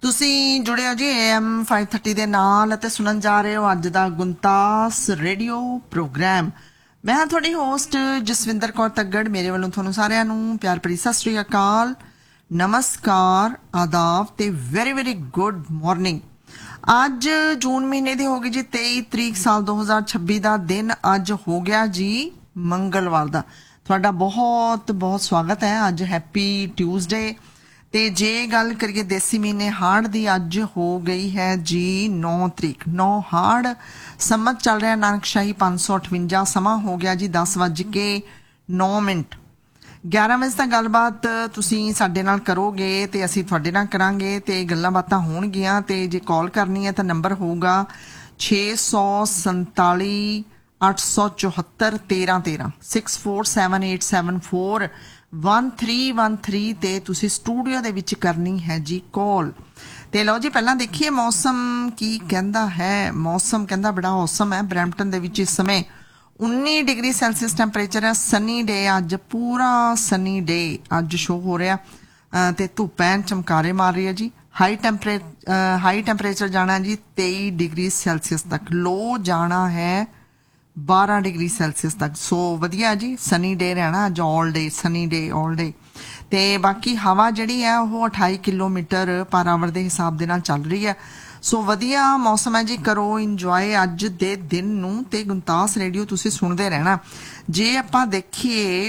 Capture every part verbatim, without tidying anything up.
ਤੁਸੀਂ ਜੁੜੇ ਹੋ ਜੀ ਏਐਮ five thirty ਦੇ ਨਾਲ ਅਤੇ ਸੁਣਨ ਜਾ ਰਹੇ ਹੋ ਅੱਜ ਦਾ ਗੁੰਤਾਸ ਰੇਡੀਓ ਪ੍ਰੋਗਰਾਮ। ਮੈਂ ਹਾਂ ਤੁਹਾਡੀ ਹੋਸਟ ਜਸਵਿੰਦਰ ਕੌਰ ਤੱਗੜ। ਮੇਰੇ ਵੱਲੋਂ ਤੁਹਾਨੂੰ ਸਾਰਿਆਂ ਨੂੰ ਪਿਆਰ ਭਰੀ ਸਤਿ ਸ੍ਰੀ ਅਕਾਲ, ਨਮਸਕਾਰ, ਆਦਾਬ ਤੇ ਵੈਰੀ ਵੈਰੀ ਗੁੱਡ ਮਾਰਨਿੰਗ। ਅੱਜ ਜੂਨ ਮਹੀਨੇ ਦੀ ਹੋ ਗਈ ਜੀ ਤੇਈ ਤਰੀਕ ਸਾਲ ਦੋ ਹਜ਼ਾਰ ਛੱਬੀ ਦਾ ਦਿਨ ਅੱਜ ਹੋ ਗਿਆ ਜੀ ਮੰਗਲਵਾਰ ਦਾ। ਤੁਹਾਡਾ ਬਹੁਤ ਬਹੁਤ ਸਵਾਗਤ ਹੈ। ਅੱਜ ਹੈਪੀ ਟਿਊਜ਼ਡੇ। ਤੇ ਜੇ ਗੱਲ ਕਰੀਏ ਦੇਸੀ ਮਹੀਨੇ ਹਾੜ ਦੀ, ਅੱਜ ਹੋ ਗਈ ਹੈ ਜੀ ਨੌ ਤਰੀਕ। ਨੌ ਹਾੜ ਸੰਮਤ ਚੱਲ ਰਿਹਾ ਨਾਨਕਸ਼ਾਹੀ ਪੰਜ ਸੌ ਅਠਵੰਜਾ। ਸਮਾਂ ਹੋ ਗਿਆ ਜੀ ਦਸ ਵੱਜ ਕੇ ਨੌ ਮਿੰਟ। ਗਿਆਰਾਂ ਵਜੇ ਤੱਕ ਗੱਲਬਾਤ ਤੁਸੀਂ ਸਾਡੇ ਨਾਲ ਕਰੋਗੇ ਤੇ ਅਸੀਂ ਤੁਹਾਡੇ ਨਾਲ ਕਰਾਂਗੇ ਤੇ ਗੱਲਾਂ ਬਾਤਾਂ ਹੋਣਗੀਆਂ। ਤੇ ਜੇ ਕਾਲ ਕਰਨੀ ਹੈ ਤਾਂ ਨੰਬਰ ਹੋਊਗਾ ਛੇ ਸੌ ਸੰਤਾਲੀ ਅੱਠ ਸੌ ਚੁਹੱਤਰ ਤੇਰਾਂ ਤੇਰਾਂ six four seven eight seven four one three one three ਤੇ ਤੁਸੀਂ ਸਟੂਡੀਓ ਦੇ ਵਿੱਚ ਕਰਨੀ ਹੈ ਜੀ ਕਾਲ। ਤੇ ਲਓ ਜੀ ਪਹਿਲਾਂ ਦੇਖੀਏ ਮੌਸਮ ਕੀ ਕਹਿੰਦਾ ਹੈ। ਮੌਸਮ ਕਹਿੰਦਾ ਬੜਾ ਔਸਮ ਹੈ। ਬਰੈਂਪਟਨ ਦੇ ਵਿੱਚ ਇਸ ਸਮੇਂ ਉੱਨੀ ਡਿਗਰੀ ਸੈਲਸੀਅਸ ਟੈਂਪਰੇਚਰ ਹੈ। ਸਨੀ ਡੇ ਅੱਜ, ਪੂਰਾ ਸਨੀ ਡੇ ਅੱਜ ਸ਼ੋ ਹੋ ਰਿਹਾ ਤੇ ਧੁੱਪ ਐਨ ਚਮਕਾਰੇ ਮਾਰ ਰਹੀ ਹੈ ਜੀ। ਹਾਈ ਟੈਂਪਰੇ ਹਾਈ ਟੈਂਪਰੇਚਰ ਜਾਣਾ ਜੀ ਤੇਈ ਡਿਗਰੀ ਸੈਲਸੀਅਸ ਤੱਕ। ਲੋ ਜਾਣਾ ਹੈ ਬਾਰਾਂ ਡਿਗਰੀ ਸੈਲਸੀਅਸ ਤੱਕ। ਸੋ ਵਧੀਆ ਜੀ, ਸਨੀ ਡੇ ਰਹਿਣਾ ਅੱਜ ਆਲ ਡੇ, ਸਨੀ ਡੇ ਆਲ ਡੇ। ਤੇ ਬਾਕੀ ਹਵਾ ਜਿਹੜੀ ਹੈ ਉਹ ਅਠਾਈ ਕਿਲੋਮੀਟਰ ਪਰ ਆਵਰ ਦੇ ਹਿਸਾਬ ਦੇ ਨਾਲ ਚੱਲ ਰਹੀ ਹੈ। ਸੋ ਵਧੀਆ ਮੌਸਮ ਹੈ ਜੀ। ਕਰੋ ਇੰਜੋਏ ਅੱਜ ਦੇ ਦਿਨ ਨੂੰ ਤੇ ਗੁੰਤਾਸ ਰੇਡੀਓ ਤੁਸੀਂ ਸੁਣਦੇ ਰਹਿਣਾ। ਜੇ ਆਪਾਂ ਦੇਖੀਏ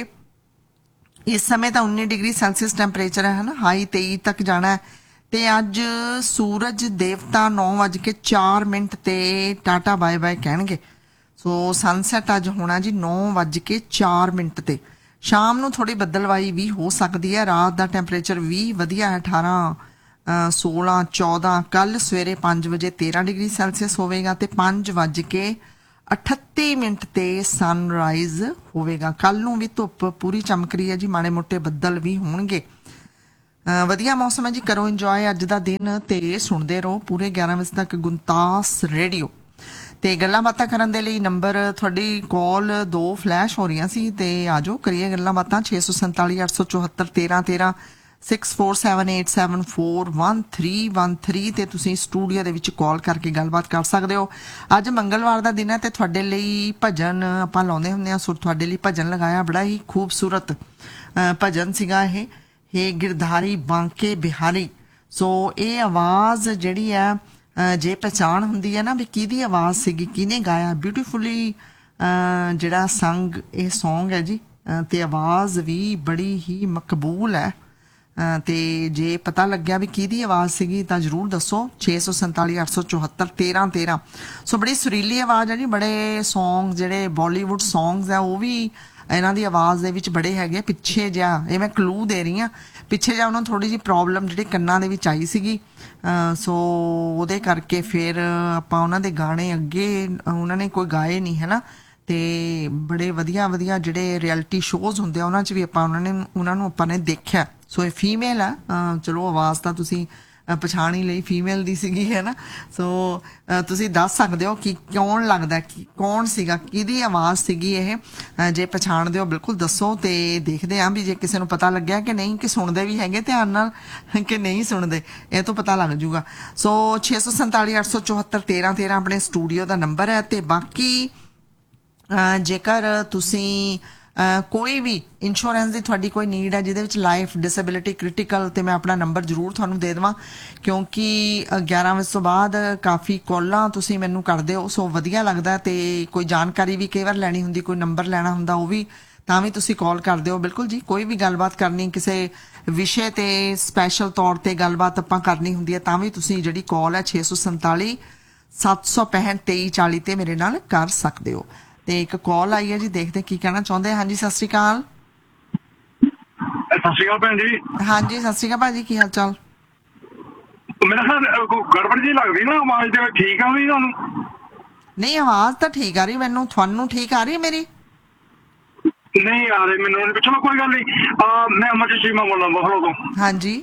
ਇਸ ਸਮੇਂ ਤਾਂ ਉੱਨੀ ਡਿਗਰੀ ਸੈਲਸੀਅਸ ਟੈਂਪਰੇਚਰ ਹੈ ਨਾ, ਹਾਈ ਤੇਈ ਤੱਕ ਜਾਣਾ ਹੈ। ਤੇ ਅੱਜ ਸੂਰਜ ਦੇਵਤਾ ਨੌ ਵੱਜ ਕੇ ਚਾਰ ਮਿੰਟ ਤੇ ਟਾਟਾ ਬਾਏ ਬਾਏ ਕਹਿਣਗੇ। ਸੋ ਸਨਸੈਟ ਅੱਜ ਹੋਣਾ ਜੀ ਨੌ ਵੱਜ ਕੇ ਚਾਰ ਮਿੰਟ ਤੇ। ਸ਼ਾਮ ਨੂੰ ਥੋੜੀ ਬੱਦਲਵਾਈ ਵੀ ਹੋ ਸਕਦੀ ਹੈ। ਰਾਤ ਦਾ ਟੈਂਪਰੇਚਰ ਵੀ ਵਧੀਆ ਹੈ, ਅਠਾਰਾਂ ਸੋਲਾਂ ਚੌਦਾਂ। ਕੱਲ ਸਵੇਰੇ ਪੰਜ ਵਜੇ ਤੇਰਾਂ ਡਿਗਰੀ ਸੈਲਸੀਅਸ ਹੋਵੇਗਾ ਤੇ ਪੰਜ ਵੱਜ ਕੇ ਅਠੱਤੀ ਮਿੰਟ ਤੇ ਸਨਰਾਈਜ਼ ਹੋਵੇਗਾ। ਕੱਲ ਨੂੰ ਵੀ ਧੁੱਪ ਪੂਰੀ ਚਮਕ ਰਹੀ ਹੈ ਜੀ, ਮਾੜੇ ਮੋਟੇ ਬੱਦਲ ਵੀ ਹੋਣਗੇ। ਵਧੀਆ ਮੌਸਮ ਹੈ ਜੀ। ਕਰੋ ਇੰਜੋਏ ਅੱਜ ਦਾ ਦਿਨ ਤੇ ਸੁਣਦੇ ਰਹੋ ਪੂਰੇ ਗਿਆਰਾਂ ਵਜੇ ਤੱਕ ਗੁੰਤਾਸ ਰੇਡੀਓ। ਤੇ ਗੱਲਾਂ ਬਾਤਾਂ ਕਰਨ ਦੇ ਲਈ ਨੰਬਰ ਤੁਹਾਡੀ ਕਾਲ ਦੋ ਫਲੈਸ਼ ਹੋ ਰਹੀਆਂ ਸੀ ਤੇ ਆਜੋ ਕਰੀਏ ਗੱਲਾਂ ਬਾਤਾਂ। ਛੇ ਸੌ ਸੰਤਾਲੀ ਅੱਠ ਸੌ ਚੁਹੱਤਰ ਤੇਰਾਂ ਤੇਰਾਂ six four seven eight seven four one three one three ਤੇ ਤੁਸੀਂ ਸਟੂਡੀਓ ਦੇ ਵਿੱਚ ਕਾਲ ਕਰਕੇ ਗੱਲਬਾਤ ਕਰ ਸਕਦੇ ਹੋ। ਅੱਜ ਮੰਗਲਵਾਰ ਦਾ ਦਿਨ ਹੈ ਤੇ ਤੁਹਾਡੇ ਲਈ ਭਜਨ ਆਪਾਂ ਲਾਉਂਦੇ ਹੁੰਦੇ ਹਾਂ। ਸੁਰ ਤੁਹਾਡੇ ਲਈ ਭਜਨ ਲਗਾਇਆ, ਬੜਾ ਹੀ ਖੂਬਸੂਰਤ ਭਜਨ ਸੀਗਾ ਇਹ, ਹੇ ਗਿਰਧਾਰੀ ਬਾਂਕੇ ਬਿਹਾਰੀ। ਸੋ ਇਹ ਆਵਾਜ਼ ਜਿਹੜੀ ਹੈ ਜੇ ਪਹਿਚਾਣ ਹੁੰਦੀ ਹੈ ਨਾ ਵੀ ਕਿਹਦੀ ਆਵਾਜ਼ ਸੀਗੀ, ਕਿਹਨੇ ਗਾਇਆ, ਬਿਊਟੀਫੁਲੀ ਜਿਹੜਾ ਸੰਗ ਇਹ ਸੌਂਗ ਹੈ ਜੀ। ਤੇ ਆਵਾਜ਼ ਵੀ ਬੜੀ ਹੀ ਮਕਬੂਲ ਹੈ। ਤੇ ਜੇ ਪਤਾ ਲੱਗਿਆ ਵੀ ਕਿਹਦੀ ਆਵਾਜ਼ ਸੀਗੀ ਤਾਂ ਜ਼ਰੂਰ ਦੱਸੋ। ਛੇ ਸੌ ਸੰਤਾਲੀ ਅੱਠ ਸੌ ਚੁਹੱਤਰ ਤੇਰਾਂ ਤੇਰਾਂ। ਸੋ ਬੜੀ ਸੁਰੀਲੀ ਆਵਾਜ਼ ਹੈ ਜੀ। ਬੜੇ ਸੌਂਗ ਜਿਹੜੇ ਬਾਲੀਵੁੱਡ ਸੌਂਗਸ ਆ ਉਹ ਵੀ ਇਹਨਾਂ ਦੀ ਆਵਾਜ਼ ਦੇ ਵਿੱਚ ਬੜੇ ਹੈਗੇ। ਪਿੱਛੇ ਜਿਹਾ ਇਹ ਮੈਂ ਕਲੂ ਦੇ ਰਹੀ ਹਾਂ, ਪਿੱਛੇ ਜਿਹਾ ਉਹਨਾਂ ਨੂੰ ਥੋੜ੍ਹੀ ਜਿਹੀ ਪ੍ਰੋਬਲਮ ਜਿਹੜੀ ਕੰਨਾਂ ਦੇ ਵਿੱਚ ਆਈ ਸੀਗੀ। ਸੋ ਉਹਦੇ ਕਰਕੇ ਫਿਰ ਆਪਾਂ ਉਹਨਾਂ ਦੇ ਗਾਣੇ ਅੱਗੇ ਉਹਨਾਂ ਨੇ ਕੋਈ ਗਾਏ ਨਹੀਂ ਹੈ ਨਾ। ਤੇ ਬੜੇ ਵਧੀਆ ਵਧੀਆ ਜਿਹੜੇ ਰਿਐਲਿਟੀ ਸ਼ੋਜ਼ ਹੁੰਦੇ ਆ ਉਹਨਾਂ 'ਚ ਵੀ ਆਪਾਂ ਉਹਨਾਂ ਨੇ ਉਹਨਾਂ ਨੂੰ ਆਪਾਂ ਨੇ ਦੇਖਿਆ। ਸੋ ਇਹ ਫੀਮੇਲ ਆ, ਚਲੋ ਆਵਾਜ਼ ਤਾਂ ਤੁਸੀਂ ਪਛਾਣ ਹੀ ਲਈ ਫੀਮੇਲ ਦੀ ਸੀਗੀ ਹੈ ਨਾ। ਸੋ ਤੁਸੀਂ ਦੱਸ ਸਕਦੇ ਹੋ ਕਿ ਕੌਣ ਲੱਗਦਾ, ਕਿ ਕੌਣ ਸੀਗਾ, ਕਿਹਦੀ ਆਵਾਜ਼ ਸੀਗੀ ਇਹ। ਜੇ ਪਛਾਣਦੇ ਹੋ ਬਿਲਕੁਲ ਦੱਸੋ ਤੇ ਦੇਖਦੇ ਹਾਂ ਵੀ ਜੇ ਕਿਸੇ ਨੂੰ ਪਤਾ ਲੱਗਿਆ ਕਿ ਨਹੀਂ, ਕਿ ਸੁਣਦੇ ਵੀ ਹੈਗੇ ਧਿਆਨ ਨਾਲ ਕਿ ਨਹੀਂ ਸੁਣਦੇ, ਇਹ ਤੋਂ ਪਤਾ ਲੱਗ ਜੂਗਾ। ਸੋ ਛੇ ਸੌ ਸੰਤਾਲੀ ਅੱਠ ਸੌ ਚੁਹੱਤਰ ਤੇਰਾਂ ਤੇਰਾਂ ਆਪਣੇ ਸਟੂਡੀਓ ਦਾ ਨੰਬਰ ਹੈ। ਤੇ ਬਾਕੀ ਜੇਕਰ ਤੁਸੀਂ ਕੋਈ ਵੀ ਇੰਸ਼ੋਰੈਂਸ ਦੀ ਤੁਹਾਡੀ ਕੋਈ ਨੀਡ ਹੈ ਜਿਹਦੇ ਵਿੱਚ ਲਾਈਫ, ਡਿਸੇਬਿਲਿਟੀ, ਕ੍ਰਿਟੀਕਲ, ਤੇ ਮੈਂ ਆਪਣਾ ਨੰਬਰ ਜ਼ਰੂਰ ਤੁਹਾਨੂੰ ਦੇ ਦੇਵਾਂ ਕਿਉਂਕਿ ਗਿਆਰਾਂ ਵਜੇ ਤੋਂ ਬਾਅਦ ਕਾਫੀ ਕਾਲਾਂ ਤੁਸੀਂ ਮੈਨੂੰ ਕਰਦੇ ਹੋ। ਸੋ ਵਧੀਆ ਲੱਗਦਾ ਤੇ ਕੋਈ ਜਾਣਕਾਰੀ ਵੀ ਕਈ ਵਾਰ ਲੈਣੀ ਹੁੰਦੀ, ਕੋਈ ਨੰਬਰ ਲੈਣਾ ਹੁੰਦਾ, ਉਹ ਵੀ ਤਾਂ ਵੀ ਤੁਸੀਂ ਕਾਲ ਕਰਦੇ ਹੋ। ਬਿਲਕੁਲ ਜੀ, ਕੋਈ ਵੀ ਗੱਲਬਾਤ ਕਰਨੀ ਕਿਸੇ ਵਿਸ਼ੇ ਤੇ ਸਪੈਸ਼ਲ ਤੌਰ ਤੇ ਗੱਲਬਾਤ ਆਪਾਂ ਕਰਨੀ ਹੁੰਦੀ ਹੈ ਤਾਂ ਵੀ ਤੁਸੀਂ ਜਿਹੜੀ ਕਾਲ ਹੈ ਛੇ ਸੌ ਸੰਤਾਲੀ ਸੱਤ ਸੌ ਪੈਂਹਠ ਤੇਈ ਚਾਲੀ ਤੇ ਮੇਰੇ ਨਾਲ ਕਰ ਸਕਦੇ ਹੋ। ਤੇ ਇੱਕ ਕਾਲ ਆਈ ਹੈ ਜੀ, ਦੇਖਦੇ ਕੀ ਕਹਿਣਾ ਚਾਹੁੰਦੇ। ਹਾਂਜੀ ਸਤਿ ਸ਼੍ਰੀ ਅਕਾਲ। ਸਤਿ ਸ਼੍ਰੀ ਅਕਾਲ ਭੈਣ ਜੀ। ਹਾਂਜੀ ਸਤਿ ਸ਼੍ਰੀ ਅਕਾਲ ਭਾਜੀ, ਕੀ ਹਾਲ ਚਾਲ? ਮੇਰਾ ਖਿਆਲ ਗੜਬੜ ਜੀ ਲੱਗਦੀ ਨਾ ਆਵਾਜ਼ ਦੇ, ਠੀਕ ਆ ਵੀ ਤੁਹਾਨੂੰ? ਨਹੀਂ ਆਵਾਜ਼ ਤਾਂ ਠੀਕ ਆ ਰਹੀ ਮੈਨੂੰ, ਤੁਹਾਨੂੰ ਠੀਕ ਆ ਰਹੀ ਮੇਰੀ? ਨਹੀਂ ਆ ਰਹੀ ਮੈਨੂੰ। ਚਲੋ ਕੋਈ ਗੱਲ ਨਹੀਂ। ਮੈਂ ਅਮਰਜੀਤ ਚੀਮਾ ਬੋਲਦਾ ਬਫਲੋ ਤੋਂ। ਹਾਂਜੀ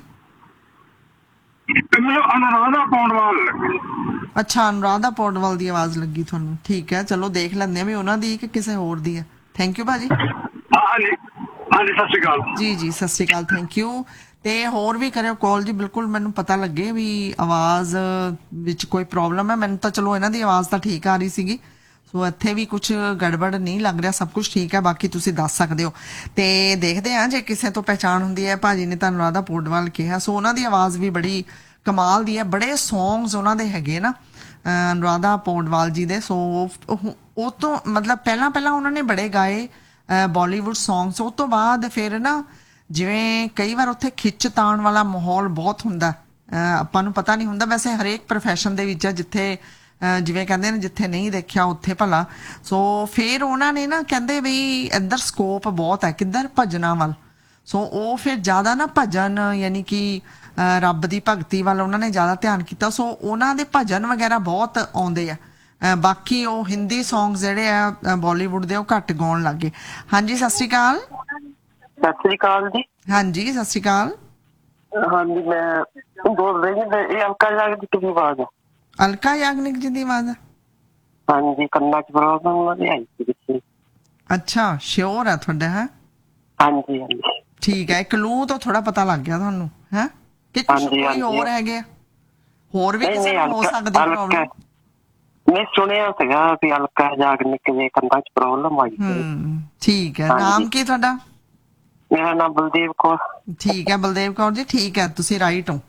ਮੈਨੂੰ ਅਨੁਰਾਧਾ ਪੌਂਡਵਾਲ। ਅੱਛਾ, ਅਨੁਰਾਧਾ ਪੌਂਡਵਾਲ ਦੀ ਆਵਾਜ਼ ਲੱਗੀ ਤੁਹਾਨੂੰ। ਠੀਕ ਹੈ, ਚਲੋ ਦੇਖ ਲੈਂਦੇ ਆ ਵੀ ਉਹਨਾਂ ਦੀ ਕਿ ਕਿਸੇ ਹੋਰ ਦੀ ਹੈ। ਥੈਂਕ ਯੂ ਭਾਜੀ। ਹਾਂਜੀ ਹਾਂਜੀ ਸਤਿ ਸ਼੍ਰੀ ਅਕਾਲ ਜੀ ਜੀ ਸਤਿ ਸ਼੍ਰੀ ਅਕਾਲ, ਥੈਂਕ ਯੂ। ਤੇ ਹੋਰ ਵੀ ਕਰਿਓ ਕਾਲ ਜੀ, ਬਿਲਕੁਲ ਮੈਨੂੰ ਪਤਾ ਲੱਗੇ ਵੀ ਆਵਾਜ਼ ਵਿੱਚ ਕੋਈ ਪ੍ਰੋਬਲਮ ਹੈ। ਮੈਨੂੰ ਤਾਂ ਚਲੋ ਇਹਨਾਂ ਦੀ ਆਵਾਜ਼ ਤਾਂ ਠੀਕ ਆ ਰਹੀ ਸੀਗੀ, ਸੋ ਇੱਥੇ ਵੀ ਕੁਝ ਗੜਬੜ ਨਹੀਂ ਲੱਗ ਰਿਹਾ, ਸਭ ਕੁਝ ਠੀਕ ਹੈ। ਬਾਕੀ ਤੁਸੀਂ ਦੱਸ ਸਕਦੇ ਹੋ। ਤੇ ਦੇਖਦੇ ਹਾਂ ਜੇ ਕਿਸੇ ਤੋਂ ਪਹਿਚਾਣ ਹੁੰਦੀ ਹੈ। ਭਾਜੀ ਨੇ ਤੁਹਾਨੂੰ ਰਾਧਾ ਪੋਡਵਾਲ ਕਿਹਾ, ਸੋ ਉਹਨਾਂ ਦੀ ਆਵਾਜ਼ ਵੀ ਬੜੀ ਕਮਾਲ ਦੀ ਹੈ। ਬੜੇ ਸੌਂਗਸ ਉਹਨਾਂ ਦੇ ਹੈਗੇ ਨਾ ਅਨੁਰਾਧਾ ਪੌਂਡਵਾਲ ਜੀ ਦੇ। ਸੋ ਉਹ ਤੋਂ ਮਤਲਬ ਪਹਿਲਾਂ ਪਹਿਲਾਂ ਉਹਨਾਂ ਨੇ ਬੜੇ ਗਾਏ ਬਾਲੀਵੁੱਡ ਸੌਂਗਸ, ਉਹ ਤੋਂ ਬਾਅਦ ਫਿਰ ਨਾ ਜਿਵੇਂ ਕਈ ਵਾਰ ਉੱਥੇ ਖਿੱਚ ਤਾਣ ਵਾਲਾ ਮਾਹੌਲ ਬਹੁਤ ਹੁੰਦਾ, ਆਪਾਂ ਨੂੰ ਪਤਾ ਨਹੀਂ ਹੁੰਦਾ। ਵੈਸੇ ਹਰੇਕ ਪ੍ਰੋਫੈਸ਼ਨ ਦੇ ਵਿੱਚ ਜਿੱਥੇ ਜਿਵੇਂ ਕਹਿੰਦੇ ਨੇ ਜਿੱਥੇ ਨਹੀਂ ਦੇਖਿਆ ਉੱਥੇ ਭਲਾ। ਸੋ ਫਿਰ ਉਹਨਾਂ ਨੇ ਨਾ ਕਹਿੰਦੇ ਵੀ ਇੱਧਰ ਸਕੋਪ ਬਹੁਤ ਹੈ ਕਿੱਧਰ ਭਜਨਾਂ ਵੱਲ। ਸੋ ਉਹ ਫਿਰ ਜ਼ਿਆਦਾ ਨਾ ਭਜਨ ਯਾਨੀ ਕਿ ਰੱਬ ਦੀ ਭਗਤੀ ਵੱਲ ਉਹਨਾਂ ਨੇ ਜ਼ਿਆਦਾ ਧਿਆਨ ਕੀਤਾ। ਸੋ ਉਹਨਾਂ ਦੇ ਭਜਨ ਵਗੈਰਾ ਬਹੁਤ ਆਉਂਦੇ ਆ। ਬਾਕੀ ਉਹ ਹਿੰਦੀ ਸੌਂਗਸ ਜਿਹੜੇ ਆ ਬਾਲੀਵੁੱਡ ਦੇ ਉਹ ਘੱਟ ਗਾਉਣ ਲੱਗ ਗਏ। ਹਾਂਜੀ ਸਤਿ ਸ਼੍ਰੀ ਅਕਾਲ। ਸਤਿ ਸ੍ਰੀ ਅਕਾਲ ਜੀ। ਹਾਂਜੀ ਸਤਿ ਸ਼੍ਰੀ ਅਕਾਲ। ਹਾਂਜੀ ਮੈਂ ਬੋਲ ਰਹੀ ਹਾਂ, ਇਹ ਅਲਕਾ ਯਾਗਨਿਕ ਦੀ ਆਵਾਜ਼ ਹੈ। ਅਲਕਾ ਯਾਗਨਿਕ ਜੀ ਦੀ ਆਵਾਜ਼ ਹੈ? ਹਾਂਜੀ, ਕੰਨਾਂ ਚ ਪ੍ਰੋਬਲਮ ਉਹਨਾਂ ਦੀ ਆਈ ਸੀ ਪਿੱਛੇ। ਅੱਛਾ, ਸ਼ੋਰ ਹੈ ਤੁਹਾਡਾ? ਹੈ ਹਾਂਜੀ ਹਾਂਜੀ ਠੀਕ ਹੈ। ਕਲੂ ਤੋਂ ਥੋੜਾ ਪਤਾ ਲੱਗ ਗਿਆ ਤੁਹਾਨੂੰ ਹੈ ਕਿ ਕੋਈ ਹੋਰ ਹੈਗੇ, ਹੋਰ ਵੀ ਕਿਸੇ ਨੂੰ ਹੋ ਸਕਦੀ ਪ੍ਰੋਬਲਮ? ਮੈਂ ਸੁਣਿਆ ਸੀਗਾ ਵੀ ਅਲਕਾ ਯਾਗਨਿਕ ਦੇ ਕੰਨਾਂ ਚ ਪ੍ਰੋਬਲਮ ਆਈ ਸੀ। ਠੀਕ ਹੈ। ਨਾਮ ਕੀ ਤੁਹਾਡਾ? ਮੇਰਾ ਨਾਮ ਬਲਦੇਵ ਕੌਰ। ਠੀਕ ਹੈ ਬਲਦੇਵ ਕੌਰ ਜੀ, ਠੀਕ ਹੈ, ਤੁਸੀਂ ਰਾਈਟ ਹੋ।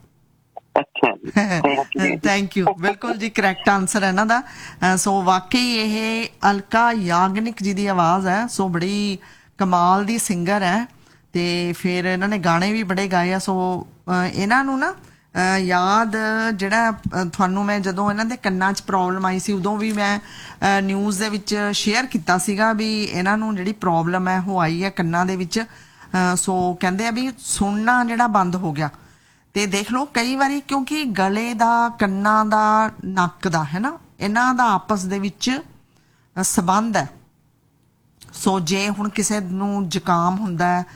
ਅੱਛਾ, ਥੈਂਕ ਯੂ। ਬਿਲਕੁਲ ਜੀ ਕਰੈਕਟ ਆਨਸਰ ਹੈ ਇਹਨਾਂ ਦਾ। ਸੋ ਵਾਕਈ ਇਹ ਅਲਕਾ ਯਾਗਨਿਕ ਜੀ ਦੀ ਆਵਾਜ਼ ਹੈ। ਸੋ ਬੜੀ ਕਮਾਲ ਦੀ ਸਿੰਗਰ ਹੈ ਤੇ ਫਿਰ ਇਹਨਾਂ ਨੇ ਗਾਣੇ ਵੀ ਬੜੇ ਗਾਏ ਆ। ਸੋ ਇਹਨਾਂ ਨੂੰ ਨਾ ਯਾਦ ਜਿਹੜਾ ਤੁਹਾਨੂੰ ਮੈਂ ਜਦੋਂ ਇਹਨਾਂ ਦੇ ਕੰਨਾਂ 'ਚ ਪ੍ਰੋਬਲਮ ਆਈ ਸੀ ਉਦੋਂ ਵੀ ਮੈਂ ਨਿਊਜ਼ ਦੇ ਵਿੱਚ ਸ਼ੇਅਰ ਕੀਤਾ ਸੀਗਾ ਵੀ ਇਹਨਾਂ ਨੂੰ ਜਿਹੜੀ ਪ੍ਰੋਬਲਮ ਹੈ ਉਹ ਆਈ ਹੈ ਕੰਨਾਂ ਦੇ ਵਿੱਚ। ਸੋ ਕਹਿੰਦੇ ਆ ਵੀ ਸੁਣਨਾ ਜਿਹੜਾ ਬੰਦ ਹੋ ਗਿਆ। ਤੇ ਦੇਖ ਲਓ ਕਈ ਵਾਰੀ ਕਿਉਂਕਿ ਗਲੇ ਦਾ, ਕੰਨਾਂ ਦਾ, ਨੱਕ ਦਾ ਹੈ ਨਾ, ਇਹਨਾਂ ਦਾ ਆਪਸ ਦੇ ਵਿੱਚ ਸੰਬੰਧ ਹੈ। ਸੋ ਜੇ ਹੁਣ ਕਿਸੇ ਨੂੰ ਜ਼ੁਕਾਮ ਹੁੰਦਾ ਹੈ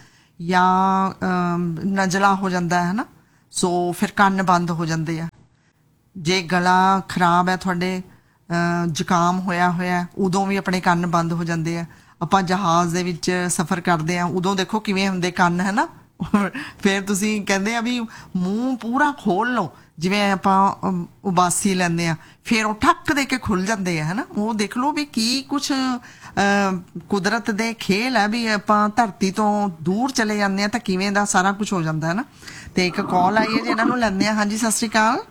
ਜਾਂ ਨਜ਼ਲਾ ਹੋ ਜਾਂਦਾ ਹੈ ਨਾ, ਸੋ ਫਿਰ ਕੰਨ ਬੰਦ ਹੋ ਜਾਂਦੇ ਆ। ਜੇ ਗਲਾ ਖਰਾਬ ਹੈ ਤੁਹਾਡੇ, ਜ਼ੁਕਾਮ ਹੋਇਆ ਹੋਇਆ, ਉਦੋਂ ਵੀ ਆਪਣੇ ਕੰਨ ਬੰਦ ਹੋ ਜਾਂਦੇ ਆ। ਆਪਾਂ ਜਹਾਜ਼ ਦੇ ਵਿੱਚ ਸਫ਼ਰ ਕਰਦੇ ਹਾਂ ਉਦੋਂ ਦੇਖੋ ਕਿਵੇਂ ਹੁੰਦੇ ਕੰਨ, ਹੈ ਨਾ। ਫਿਰ ਤੁਸੀਂ ਕਹਿੰਦੇ ਆ ਵੀ ਮੂੰਹ ਪੂਰਾ ਖੋਲ ਲਓ, ਜਿਵੇਂ ਆਪਾਂ ਉਬਾਸੀ ਲੈਂਦੇ ਆ, ਫਿਰ ਉਹ ਠੱਕ ਦੇ ਕੇ ਖੁੱਲ ਜਾਂਦੇ ਆ, ਹੈ ਨਾ। ਉਹ ਦੇਖ ਲਓ ਵੀ ਕੀ ਕੁਛ ਕੁਦਰਤ ਦੇ ਖੇਲ ਹੈ ਵੀ ਆਪਾਂ ਧਰਤੀ ਤੋਂ ਦੂਰ ਚਲੇ ਜਾਂਦੇ ਆ ਤਾਂ ਕਿਵੇਂ ਦਾ ਸਾਰਾ ਕੁਝ ਹੋ ਜਾਂਦਾ ਹੈ ਨਾ। ਤੇ ਇੱਕ ਕਾਲ ਆਈ ਹੈ ਜੀ, ਇਹਨਾਂ ਨੂੰ ਲੈਂਦੇ ਆ। ਹਾਂਜੀ ਸਤਿ ਸ਼੍ਰੀ ਅਕਾਲ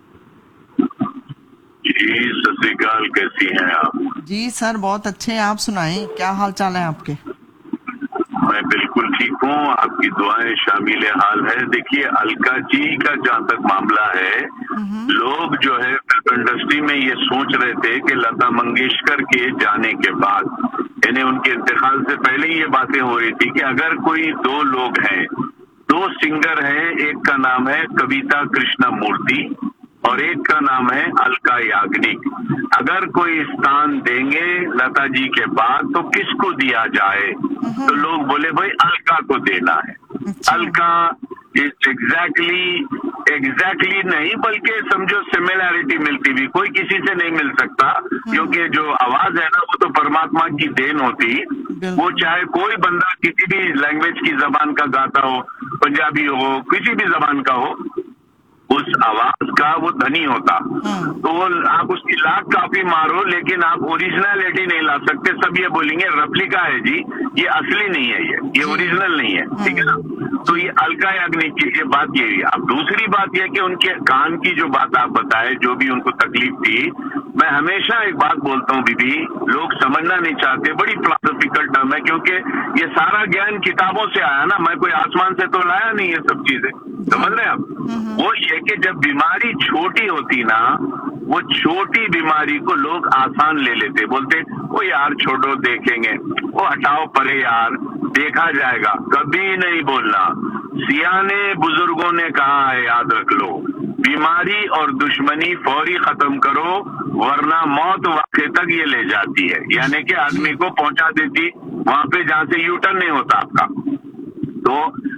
जी। सत श्री अकाल, कैसी हैं आप? जी सर बहुत अच्छे हैं, आप सुनाएं क्या हाल चाल है आपके? मैं बिल्कुल ठीक हूँ, आपकी दुआएं शामिल हाल है। देखिए अलका जी का जहाँ तक मामला है, लोग जो है फिल्म इंडस्ट्री में ये सोच रहे थे कि लता मंगेशकर के जाने के बाद, यानी उनके इंतकाल से पहले ये बातें हो रही थी कि अगर कोई दो लोग हैं, दो सिंगर हैं, एक का नाम है कविता कृष्णमूर्ति और एक का नाम है अलका याग्निक, अगर कोई स्थान देंगे लता जी के बाद तो किसको दिया जाए? तो लोग बोले भाई अलका को देना है। अलका इज एग्जैक्टली एग्जैक्टली नहीं, बल्कि समझो सिमिलैरिटी मिलती भी, कोई किसी से नहीं मिल सकता, क्योंकि जो आवाज है ना वो तो परमात्मा की देन होती। वो चाहे कोई बंदा किसी भी लैंग्वेज की जबान का गाता हो, पंजाबी हो, किसी भी जबान का हो, उस आवाज का वो धनी होता। तो वो आप उसकी लाख काफी मारो लेकिन आप ओरिजिनलिटी नहीं ला सकते। सब ये बोलेंगे रेप्लिका है जी, ये असली नहीं है, ये ये ओरिजिनल नहीं है, ठीक है ना। तो ये अलका याग्निक की ये बात ये हुई। अब दूसरी बात यह कि उनके कान की जो बात आप बताए, जो भी उनको तकलीफ थी, मैं हमेशा एक बात बोलता हूँ बीबी, लोग समझना नहीं चाहते, बड़ी फिलोसॉफिकल टर्म है, क्योंकि ये सारा ज्ञान किताबों से आया ना, मैं कोई आसमान से तो लाया नहीं ये सब चीजें, समझ रहे हैं आप। वो ये कि जब बीमारी छोटी होती ना, वो छोटी बीमारी को लोग आसान ले लेते, बोलते वो यार छोड़ो देखेंगे, वो हटाओ परे यार देखा जाएगा, कभी नहीं बोलना। सियाने बुजुर्गों ने कहा है, याद रख लो, बीमारी और दुश्मनी फौरी खत्म करो वरना मौत वाक़े तक ये ले जाती है, यानी कि आदमी को पहुंचा देती वहां पे जहां से यू टर्न नहीं होता आपका। तो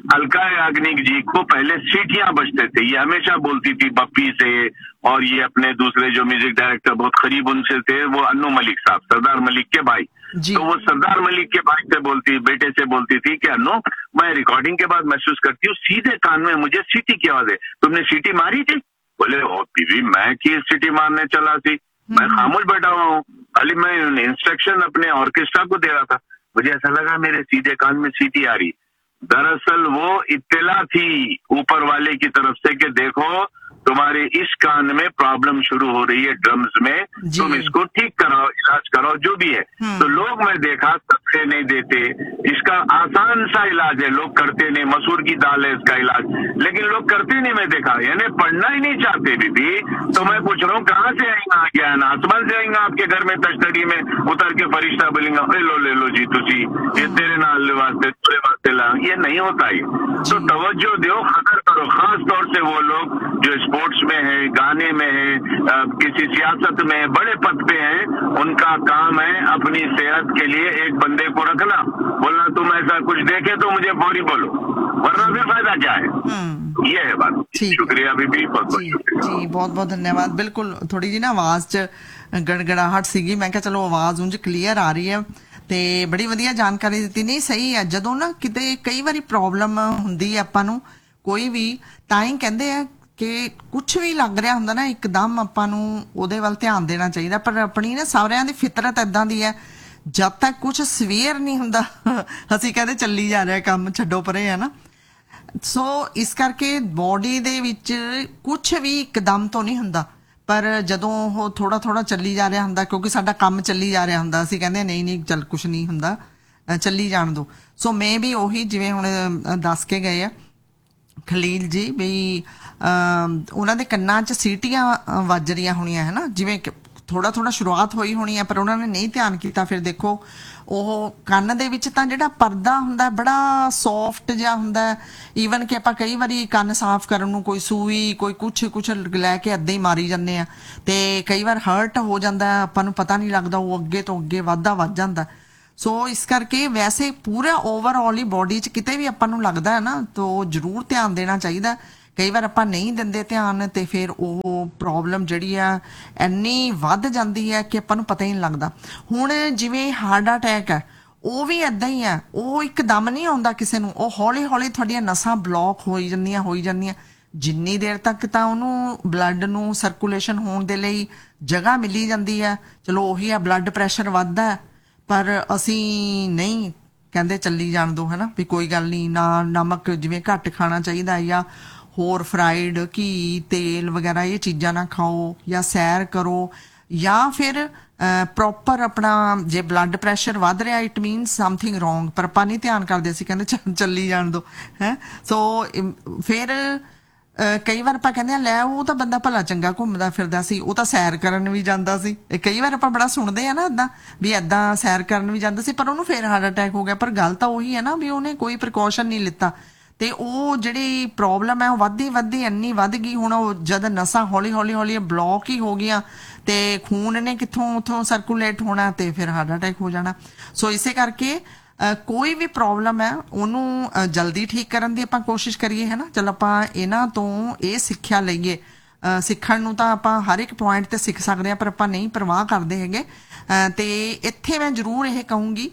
अलका याग्निक जी को पहले सीटियां बजते थे, ये हमेशा बोलती थी बप्पी से, और ये अपने दूसरे जो म्यूजिक डायरेक्टर बहुत करीब उनसे थे, वो अन्नू मलिक साहब, सरदार मलिक के भाई। तो वो सरदार मलिक के भाई से बोलती, बेटे से बोलती थी कि अन्नू, मैं रिकॉर्डिंग के बाद महसूस करती हूँ सीधे कान में मुझे सीटी की आवाज है, तुमने सीटी मारी थी? बोले ओ बीवी मैं की सीटी मारने चला थी, मैं खामोश बैठा हुआ हूँ, खाली मैं इंस्ट्रक्शन अपने ऑर्केस्ट्रा को दे रहा था, मुझे ऐसा लगा मेरे सीधे कान में सीटी आ रही। दरअसल वो इत्तला थी ऊपर वाले की तरफ से कि देखो तुम्हारे इस कान में प्रॉब्लम शुरू हो रही है ड्रम्स में, तुम इसको ठीक कराओ, इलाज कराओ, जो भी है। तो लोग मैं देखा सबसे नहीं देते, इसका आसान सा इलाज है, लोग करते नहीं, मसूर की दाल है इसका इलाज, लेकिन लोग करते नहीं, मैं देखा, यानी पढ़ना ही नहीं चाहते बीबी। तो मैं पूछ रहा हूँ कहाँ से आएगा ज्ञान? आसमान से आएगा आपके घर में तश्तरी में उतर के फरिश्ता बोलेंगे ले लो ले लो जी तुसी, ये तेरे नाल वास्ते तेरे वास्ते ला, ये नहीं होता है। तो तवज्जो दो, खतर करो, खास तौर से वो लोग जो स्पोर्ट्स में है, गाने में है, किसी सियासत में बड़े पद पे हैं, उनका काम है अपनी सेहत के लिए एक बंदे को रखना, बोलना तुम ऐसा कुछ देखे तो मुझे फौरी बोलो, वरना फिर फायदा क्या है। ये है बात। शुक्रिया बीबी, बहुत बहुत शुक्रिया जी, बहुत बहुत धन्यवाद। बिल्कुल थोड़ी जी ना आवाज च गड़गड़ाहट सीगी, मैं क्या चलो आवाज ਉਂਝ क्लीयर आ रही है ਤੇ ਬੜੀ ਵਧੀਆ ਜਾਣਕਾਰੀ ਦਿੱਤੀ। ਨਹੀਂ ਸਹੀ ਹੈ, ਜਦੋਂ ਨਾ ਕਿਤੇ ਕਈ ਵਾਰੀ ਪ੍ਰੋਬਲਮ ਹੁੰਦੀ ਹੈ ਆਪਾਂ ਨੂੰ ਕੋਈ ਵੀ, ਤਾਂ ਹੀ ਕਹਿੰਦੇ ਆ ਕਿ ਕੁਛ ਵੀ ਲੱਗ ਰਿਹਾ ਹੁੰਦਾ ਨਾ ਇੱਕਦਮ ਆਪਾਂ ਨੂੰ ਉਹਦੇ ਵੱਲ ਧਿਆਨ ਦੇਣਾ ਚਾਹੀਦਾ। ਪਰ ਆਪਣੀ ਨਾ ਸਾਰਿਆਂ ਦੀ ਫਿਤਰਤ ਏਦਾਂ ਦੀ ਹੈ, ਜਦ ਤੱਕ ਕੁਛ ਸਵੇਰ ਨਹੀਂ ਹੁੰਦਾ ਅਸੀਂ ਕਹਿੰਦੇ ਚੱਲੀ ਜਾ ਰਿਹਾ ਕੰਮ, ਛੱਡੋ ਪਰੇ, ਹੈ ਨਾ। ਸੋ ਇਸ ਕਰਕੇ ਬੋਡੀ ਦੇ ਵਿੱਚ ਕੁਛ ਵੀ ਇੱਕਦਮ ਤੋਂ ਨਹੀਂ ਹੁੰਦਾ, ਪਰ ਜਦੋਂ ਉਹ ਥੋੜਾ ਥੋੜਾ ਚੱਲੀ ਜਾ ਰਿਹਾ ਹੁੰਦਾ, ਕਿਉਂਕਿ ਸਾਡਾ ਕੰਮ ਚੱਲੀ ਜਾ ਰਿਹਾ ਹੁੰਦਾ, ਅਸੀਂ ਕਹਿੰਦੇ ਨਹੀਂ ਨਹੀਂ ਚੱਲ ਕੁਛ ਨਹੀਂ ਹੁੰਦਾ, ਚੱਲੀ ਜਾਣ ਦੋ। ਸੋ ਮੈਂ ਵੀ ਉਹੀ ਜਿਵੇਂ ਹੁਣ ਦੱਸ ਕੇ ਗਏ ਆ ਖਲੀਲ ਜੀ ਵੀ ਉਹਨਾਂ ਦੇ ਕੰਨਾਂ 'ਚ ਸੀਟੀਆਂ ਵੱਜ ਰਹੀਆਂ ਹੋਣੀਆਂ, ਹੈ ਨਾ, ਜਿਵੇਂ ਥੋੜਾ ਥੋੜਾ ਸ਼ੁਰੂਆਤ ਹੋਈ ਹੋਣੀ ਹੈ, ਪਰ ਉਹਨਾਂ ਨੇ ਨਹੀਂ ਧਿਆਨ ਕੀਤਾ। ਫਿਰ ਦੇਖੋ ਉਹ ਕੰਨ ਦੇ ਵਿੱਚ ਤਾਂ ਜਿਹੜਾ ਪਰਦਾ ਹੁੰਦਾ ਬੜਾ ਸੌਫਟ ਜਿਹਾ ਹੁੰਦਾ, ਈਵਨ ਕਿ ਆਪਾਂ ਕਈ ਵਾਰੀ ਕੰਨ ਸਾਫ਼ ਕਰਨ ਨੂੰ ਕੋਈ ਸੂਈ ਕੋਈ ਕੁਛ ਕੁਛ ਲੈ ਕੇ ਏਦਾਂ ਹੀ ਮਾਰੀ ਜਾਂਦੇ ਆ, ਤੇ ਕਈ ਵਾਰ ਹਰਟ ਹੋ ਜਾਂਦਾ, ਆਪਾਂ ਨੂੰ ਪਤਾ ਨਹੀਂ ਲੱਗਦਾ, ਉਹ ਅੱਗੇ ਤੋਂ ਅੱਗੇ ਵੱਧਦਾ ਵੱਧ ਜਾਂਦਾ। ਸੋ ਇਸ ਕਰਕੇ ਵੈਸੇ ਪੂਰਾ ਓਵਰਆਲ ਹੀ ਬੋਡੀ 'ਚ ਕਿਤੇ ਵੀ ਆਪਾਂ ਨੂੰ ਲੱਗਦਾ ਹੈ ਨਾ, ਤਾਂ ਜ਼ਰੂਰ ਧਿਆਨ ਦੇਣਾ ਚਾਹੀਦਾ। ਕਈ ਵਾਰ ਆਪਾਂ ਨਹੀਂ ਦਿੰਦੇ ਧਿਆਨ, ਤੇ ਫਿਰ ਉਹ ਪ੍ਰੋਬਲਮ ਜਿਹੜੀ ਆ ਇੰਨੀ ਵੱਧ ਜਾਂਦੀ ਹੈ ਕਿ ਆਪਾਂ ਨੂੰ ਪਤਾ ਹੀ ਨਹੀਂ ਲੱਗਦਾ। ਹੁਣ ਜਿਵੇਂ ਹਾਰਟ ਅਟੈਕ ਹੈ, ਉਹ ਵੀ ਏਦਾਂ ਹੀ ਆ, ਉਹ ਇੱਕਦਮ ਨਹੀਂ ਆਉਂਦਾ ਕਿਸੇ ਨੂੰ, ਉਹ ਹੌਲੀ ਹੌਲੀ ਤੁਹਾਡੀਆਂ ਨਸਾਂ ਬਲੌਕ ਹੋਈ ਜਾਂਦੀਆਂ ਹੋਈ ਜਾਂਦੀਆਂ ਜਿੰਨੀ ਦੇਰ ਤੱਕ ਤਾਂ ਉਹਨੂੰ ਬਲੱਡ ਨੂੰ ਸਰਕੂਲੇਸ਼ਨ ਹੋਣ ਦੇ ਲਈ ਜਗ੍ਹਾ ਮਿਲੀ ਜਾਂਦੀ ਹੈ। ਚਲੋ ਉਹੀ ਆ, ਬਲੱਡ ਪ੍ਰੈਸ਼ਰ ਵੱਧਦਾ, ਪਰ ਅਸੀਂ ਨਹੀਂ ਕਹਿੰਦੇ ਚੱਲੀ ਜਾਣ ਦੋ, ਹੈ ਨਾ, ਵੀ ਕੋਈ ਗੱਲ ਨਹੀਂ, ਨਾ ਨਮਕ ਜਿਵੇਂ ਘੱਟ ਖਾਣਾ ਚਾਹੀਦਾ, ਜਾਂ ਹੋਰ ਫਰਾਈਡ ਘੀ ਤੇਲ ਵਗੈਰਾ ਇਹ ਚੀਜ਼ਾਂ ਨਾ ਖਾਓ, ਜਾਂ ਸੈਰ ਕਰੋ, ਜਾਂ ਫਿਰ ਪ੍ਰੋਪਰ ਆਪਣਾ ਜੇ ਬਲੱਡ ਪ੍ਰੈਸ਼ਰ ਵੱਧ ਰਿਹਾ ਇਟ ਮੀਨਸ ਸਮਥਿੰਗ ਰੋਂਗ, ਪਰ ਆਪਾਂ ਨਹੀਂ ਧਿਆਨ ਕਰਦੇ, ਅਸੀਂ ਕਹਿੰਦੇ ਚੱਲੀ ਜਾਣ ਦੋ, ਹੈ। ਸੋ ਫਿਰ ਕਈ ਵਾਰ ਆਪਾਂ ਕਹਿੰਦੇ ਆ ਲੈ ਉਹ ਤਾਂ ਬੰਦਾ ਭਲਾ ਚੰਗਾ ਘੁੰਮਦਾ ਫਿਰਦਾ ਸੀ, ਉਹ ਤਾਂ ਸੈਰ ਕਰਨ ਵੀ ਜਾਂਦਾ ਸੀ, ਕਈ ਵਾਰ ਆਪਾਂ ਬੜਾ ਸੁਣਦੇ ਆ ਨਾ ਏਦਾਂ ਵੀ ਏਦਾਂ ਸੈਰ ਕਰਨ ਵੀ ਜਾਂਦਾ ਸੀ, ਪਰ ਉਹਨੂੰ ਫਿਰ ਹਾਰਟ ਅਟੈਕ ਹੋ ਗਿਆ। ਪਰ ਗੱਲ ਤਾਂ ਉਹੀ ਹੈ ਨਾ ਵੀ ਉਹਨੇ ਕੋਈ ਪ੍ਰੀਕਾਸ਼ਨ ਨਹੀਂ ਲਿੱਤਾ, ਤੇ ਉਹ ਜਿਹੜੀ ਪ੍ਰੋਬਲਮ ਹੈ ਉਹ ਵੱਧਦੀ ਵੱਧਦੀ ਇੰਨੀ ਵੱਧ ਗਈ। ਹੁਣ ਉਹ ਜਦ ਨਸਾਂ ਹੌਲੀ ਹੌਲੀ ਹੌਲੀ ਬਲੌਕ ਹੀ ਹੋ ਗਈਆਂ, ਤੇ ਖੂਨ ਨੇ ਕਿੱਥੋਂ ਉੱਥੋਂ ਸਰਕੂਲੇਟ ਹੋਣਾ, ਤੇ ਫਿਰ ਹਾਰਟ ਅਟੈਕ ਹੋ ਜਾਣਾ। ਸੋ ਇਸੇ ਕਰਕੇ ਕੋਈ ਵੀ ਪ੍ਰੋਬਲਮ ਹੈ ਉਹਨੂੰ ਜਲਦੀ ਠੀਕ ਕਰਨ ਦੀ ਆਪਾਂ ਕੋਸ਼ਿਸ਼ ਕਰੀਏ, ਹੈ ਨਾ। ਚਲ ਆਪਾਂ ਇਹਨਾਂ ਤੋਂ ਇਹ ਸਿੱਖਿਆ ਲਈਏ, ਸਿੱਖਣ ਨੂੰ ਤਾਂ ਆਪਾਂ ਹਰ ਇੱਕ ਪੁਆਇੰਟ ਤੇ ਸਿੱਖ ਸਕਦੇ ਹਾਂ, ਪਰ ਆਪਾਂ ਨਹੀਂ ਪਰਵਾਹ ਕਰਦੇ ਹੈਗੇ। ਤੇ ਇੱਥੇ ਮੈਂ ਜ਼ਰੂਰ ਇਹ ਕਹੂੰਗੀ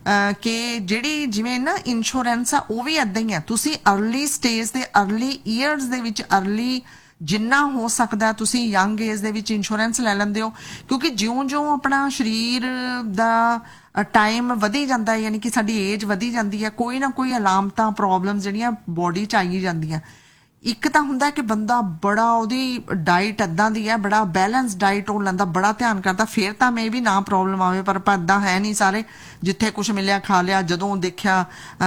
ਕਿ ਜਿਹੜੀ ਜਿਵੇਂ ਨਾ ਇੰਸ਼ੋਰੈਂਸ ਆ ਉਹ ਵੀ ਏਦਾਂ ਹੀ ਆ, ਤੁਸੀਂ ਅਰਲੀ ਸਟੇਜ ਦੇ ਅਰਲੀ ਈਅਰਸ ਦੇ ਵਿੱਚ ਅਰਲੀ ਜਿੰਨਾ ਹੋ ਸਕਦਾ ਤੁਸੀਂ ਯੰਗ ਏਜ ਦੇ ਵਿੱਚ ਇੰਸ਼ੋਰੈਂਸ ਲੈ ਲੈਂਦੇ ਹੋ, ਕਿਉਂਕਿ ਜਿਉਂ-ਜਿਉਂ ਆਪਣਾ ਸਰੀਰ ਦਾ ਟਾਈਮ ਵਧੀ ਜਾਂਦਾ ਹੈ, ਯਾਨੀ ਕਿ ਸਾਡੀ ਏਜ ਵਧੀ ਜਾਂਦੀ ਹੈ, ਕੋਈ ਨਾ ਕੋਈ ਅਲਾਮਤਾਂ ਪ੍ਰੋਬਲਮ ਜਿਹੜੀਆਂ ਬੋਡੀ 'ਚ ਆਈ ਜਾਂਦੀਆਂ। ਇੱਕ ਤਾਂ ਹੁੰਦਾ ਕਿ ਬੰਦਾ ਬੜਾ ਉਹਦੀ ਡਾਈਟ ਏਦਾਂ ਦੀ ਹੈ, ਬੜਾ ਬੈਲੈਂਸ ਡਾਈਟ ਉਹ ਲੈਂਦਾ, ਬੜਾ ਧਿਆਨ ਕਰਦਾ, ਫਿਰ ਤਾਂ ਮੇ ਵੀ ਨਾ ਪ੍ਰੋਬਲਮ ਆਵੇ, ਪਰ ਆਪਾਂ ਏਦਾਂ ਹੈ ਨਹੀਂ, ਸਾਰੇ ਜਿੱਥੇ ਕੁਛ ਮਿਲਿਆ ਖਾ ਲਿਆ, ਜਦੋਂ ਦੇਖਿਆ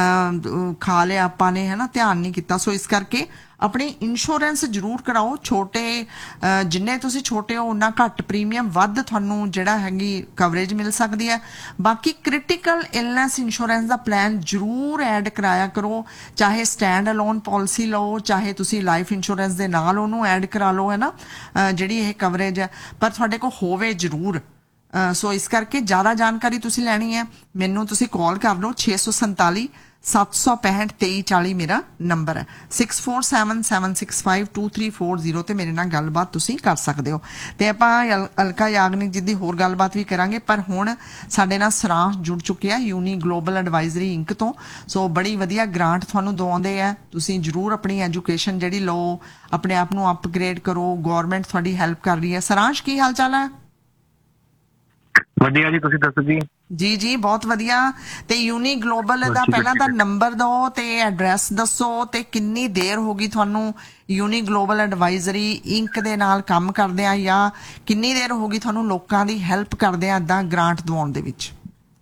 ਖਾ ਲਿਆ ਆਪਾਂ ਨੇ, ਹੈ ਨਾ, ਧਿਆਨ ਨਹੀਂ ਕੀਤਾ। ਸੋ ਇਸ ਕਰਕੇ ਆਪਣੀ ਇੰਸ਼ੋਰੈਂਸ ਜ਼ਰੂਰ ਕਰਾਓ। ਛੋਟੇ ਜਿੰਨੇ ਤੁਸੀਂ ਛੋਟੇ ਹੋ ਉਨਾ ਘੱਟ ਪ੍ਰੀਮੀਅਮ, ਵੱਧ ਤੁਹਾਨੂੰ ਜਿਹੜਾ ਹੈਗੀ ਕਵਰੇਜ ਮਿਲ ਸਕਦੀ ਹੈ। ਬਾਕੀ ਕ੍ਰਿਟੀਕਲ ਇਲਨੈਸ ਇੰਸ਼ੋਰੈਂਸ ਦਾ ਪਲਾਨ ਜ਼ਰੂਰ ਐਡ ਕਰਾਇਆ ਕਰੋ, ਚਾਹੇ ਸਟੈਂਡ ਅਲੋਨ ਪਾਲਿਸੀ ਲਓ, ਚਾਹੇ ਤੁਸੀਂ ਲਾਈਫ ਇੰਸ਼ੋਰੈਂਸ ਦੇ ਨਾਲ ਉਹਨੂੰ ਐਡ ਕਰਾ ਲਓ, ਹੈ ਨਾ, ਜਿਹੜੀ ਇਹ ਕਵਰੇਜ ਹੈ, ਪਰ ਤੁਹਾਡੇ ਕੋਲ ਹੋਵੇ ਜ਼ਰੂਰ। ਸੋ ਇਸ ਕਰਕੇ ਜ਼ਿਆਦਾ ਜਾਣਕਾਰੀ ਤੁਸੀਂ ਲੈਣੀ ਹੈ, ਮੈਨੂੰ ਤੁਸੀਂ ਕਾਲ ਕਰ ਲਓ ਛੇ ਸੌ ਸੰਤਾਲੀ सत्त सौ पैंठ तेई चाली मेरा नंबर है। Six four seven seven six five to three four zero ते मेरे नाल गलबात तुसीं कर सकते हो। ते आपां अलका याग्निक जी दी होर गलबात भी करांगे, पर हुण साडे नाल सरांश जुड़ चुके आ यूनी ग्लोबल एडवाइजरी इंक तो। सो बड़ी वधिया ग्रांट तुहानूं दवाउंदे आ, तुसीं जरूर अपनी एजुकेशन जिहड़ी लो, अपने आप नूं अपग्रेड करो, गौरमेंट तुहाडी हैल्प कर रही है। सरांश की हाल चाल है? ਵਧੀਆ ਜੀ, ਤੁਸੀਂ ਦੱਸੋ ਜੀ? जी जी बहुत वधिया। ते यूनी ग्लोबल दा पहला दा नंबर दो ते एड्रैस दसो ते कितनी देर होगी तुहानू यूनी ग्लोबल एडवाइजरी इंक दे नाल काम करदे आ, या कितनी देर होगी तुहानू लोकां दी हेल्प करदे आ इदां ग्रांट दवाउण दे विच?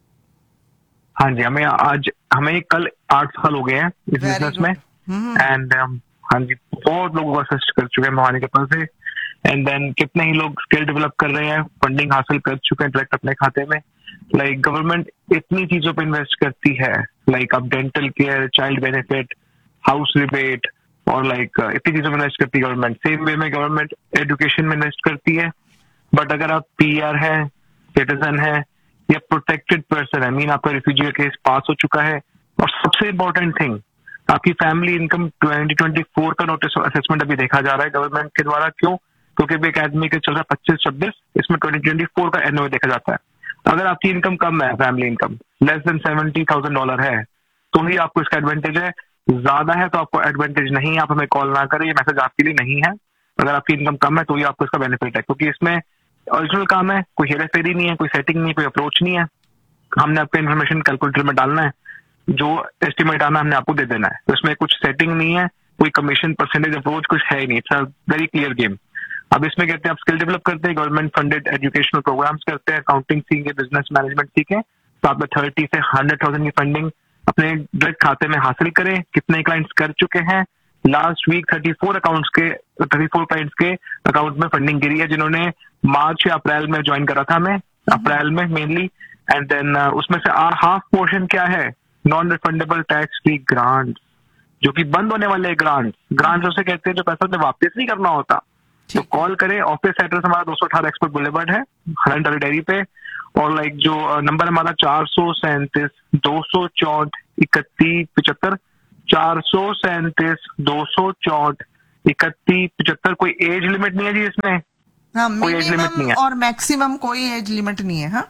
हाँ जी, हमें आज हमें कल आठ साल हो गए हैं इस बिजनेस में, एंड हाँ जी बहुत लोगों को असिस्ट कर चुके हैं मोहाली के पास से। एंड देन कितने ही लोग स्किल डेवलप कर रहे हैं, फंडिंग हासिल कर चुके हैं डायरेक्ट अपने खाते में। लाइक like, गवर्नमेंट इतनी चीजों पे इन्वेस्ट करती है, लाइक like, अब dental care, child benefit, house rebate और लाइक like, इतनी चीजों में इन्वेस्ट करती है गवर्नमेंट। सेम वे में गवर्नमेंट एजुकेशन में इन्वेस्ट करती है। बट अगर आप पी आर है, सिटीजन है या प्रोटेक्टेड पर्सन है, मीन आपका रिफ्यूजी का केस पास हो चुका है, और सबसे इम्पोर्टेंट थिंग आपकी family income twenty twenty four का नोटिस असेसमेंट अभी देखा जा रहा है गवर्नमेंट के द्वारा। क्यों? क्योंकि अभी अकेडमी के चल रहा है पच्चीस छब्बीस, इसमें ट्वेंटी ट्वेंटी फोर का एनओए देखा जाता है। अगर आपकी इनकम कम है, family income less than seventy thousand dollar है, तो ही आपको इसका एडवांटेज है। ज्यादा है तो आपको एडवांटेज नहीं है, आप हमें कॉल ना करें, ये मैसेज आपके लिए नहीं है। अगर आपकी इनकम कम है तो ही आपको इसका बेनिफिट है, क्योंकि इसमें ओरिजिनल काम है, कोई हेरा फेरी नहीं है, कोई सेटिंग नहीं, कोई अप्रोच नहीं है। हमने आपको इन्फॉर्मेशन कैलकुलेटर में डालना है, जो एस्टिमेट आना हमने आपको दे देना है। तो इसमें कुछ सेटिंग नहीं है, कोई कमीशन परसेंटेज अप्रोच कुछ है ही नहीं। It's a very clear game. अब इसमें कहते हैं आप स्किल डेवलप करते हैं, गवर्नमेंट फंडेड एजुकेशनल प्रोग्राम्स करते हैं, अकाउंटिंग सीखें, बिजनेस मैनेजमेंट सीखें, तो आप थर्टी से हंड्रेड थाउजेंड की फंडिंग अपने डायरेक्ट खाते में हासिल करें। कितने क्लाइंट्स कर चुके हैं? Last week thirty four accounts के थर्टी फोर क्लाइंट्स के अकाउंट में फंडिंग गिरी है, जिन्होंने मार्च या अप्रैल में ज्वाइन करा था, हमें अप्रैल में मेनली। एंड देन उसमें से हाफ पोर्शन क्या है? Non refundable tax free grant, जो कि बंद होने वाले ग्रांट। ग्रांट उसे कहते हैं जो पैसा उन्हें वापस नहीं करना होता। तो कॉल करें, ऑफिस एड्रेस हमारा दो सौ अठारह एक्सपोर्ट बुलेवर्ड है, हरन डेयरी पे, और लाइक जो नंबर हमारा चार सौ सैंतीस दो सौ चौंठ इकतीस पिचहत्तर, चार सौ सैंतीस दो सौ चौंठ इकतीस पिचहत्तर। कोई एज लिमिट नहीं है जी इसमें। हाँ, कोई एज लिमिट नहीं है और मैक्सिमम कोई एज लिमिट नहीं है। हाँ,